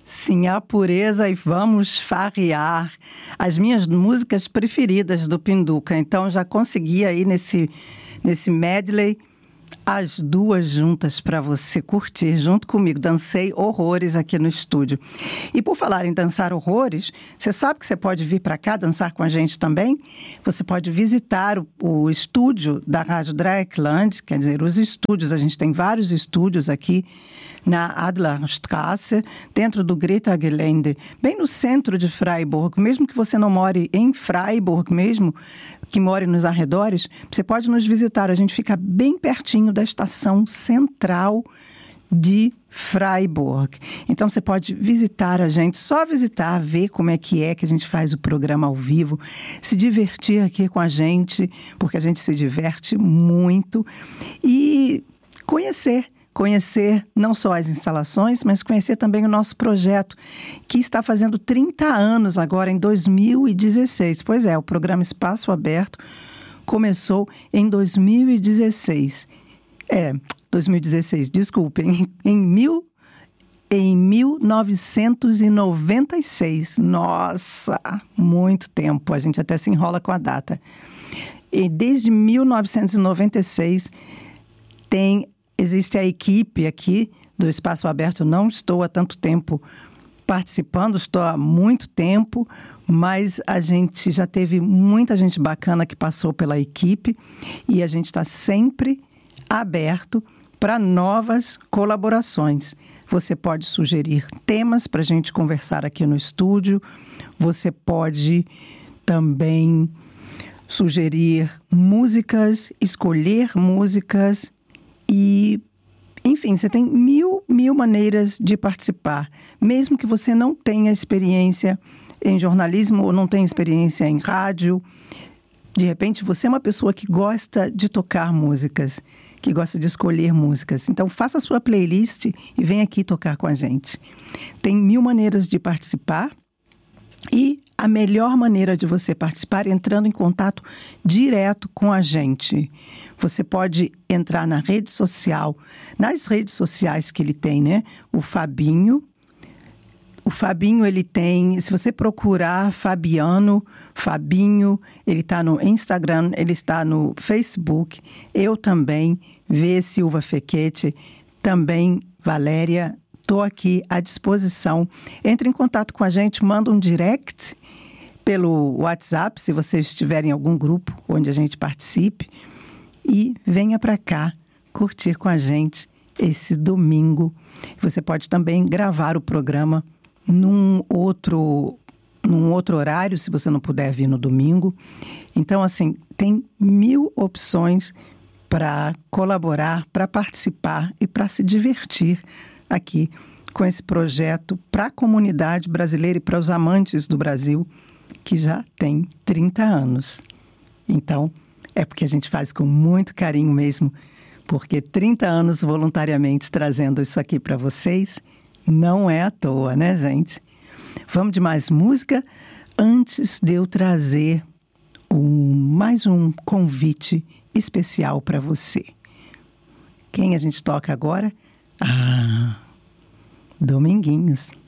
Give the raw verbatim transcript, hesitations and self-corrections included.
Sim, a pureza e vamos farrear. As minhas músicas preferidas do Pinduca. Então, já consegui aí nesse, nesse medley as duas juntas para você curtir junto comigo. Dancei horrores aqui no estúdio. E por falar em dançar horrores, você sabe que você pode vir para cá dançar com a gente também? Você pode visitar o, o estúdio da Rádio Dreieckland, quer dizer, os estúdios. A gente tem vários estúdios aqui na Adlerstraße, dentro do Greta Gelände, bem no centro de Freiburg. Mesmo que você não more em Freiburg mesmo, que more nos arredores, você pode nos visitar. A gente fica bem pertinho da estação central de Freiburg. Então, você pode visitar a gente, só visitar, ver como é que é que a gente faz o programa ao vivo, se divertir aqui com a gente, porque a gente se diverte muito, e conhecer Conhecer não só as instalações, mas conhecer também o nosso projeto, que está fazendo trinta anos agora, em dois mil e dezesseis. Pois é, o programa Espaço Aberto começou em dois mil e dezesseis. É, dois mil e dezesseis, desculpem, em, mil, em mil novecentos e noventa e seis. Nossa, muito tempo, a gente até se enrola com a data. E desde mil novecentos e noventa e seis tem... Existe a equipe aqui do Espaço Aberto. Não estou há tanto tempo participando, estou há muito tempo, mas a gente já teve muita gente bacana que passou pela equipe e a gente está sempre aberto para novas colaborações. Você pode sugerir temas para a gente conversar aqui no estúdio, você pode também sugerir músicas, escolher músicas. E, enfim, você tem mil, mil maneiras de participar. Mesmo que você não tenha experiência em jornalismo ou não tenha experiência em rádio, de repente você é uma pessoa que gosta de tocar músicas, que gosta de escolher músicas. Então, faça a sua playlist e vem aqui tocar com a gente. Tem mil maneiras de participar e a melhor maneira de você participar é entrando em contato direto com a gente. Você pode entrar na rede social, nas redes sociais que ele tem, né? O Fabinho. O Fabinho, ele tem, se você procurar Fabiano, Fabinho, ele está no Instagram, ele está no Facebook. Eu também, V. Silva Fequete, também Valéria. Estou aqui à disposição. Entre em contato com a gente, manda um direct pelo WhatsApp, se você estiver em algum grupo onde a gente participe. E venha para cá curtir com a gente esse domingo. Você pode também gravar o programa num outro, num outro horário, se você não puder vir no domingo. Então, assim, tem mil opções para colaborar, para participar e para se divertir aqui com esse projeto para a comunidade brasileira e para os amantes do Brasil, que já tem trinta anos. Então, é porque a gente faz com muito carinho mesmo, porque trinta anos voluntariamente trazendo isso aqui para vocês não é à toa, né, gente? Vamos de mais música antes de eu trazer um, mais um convite especial para você. Quem a gente toca agora? Ah, Dominguinhos.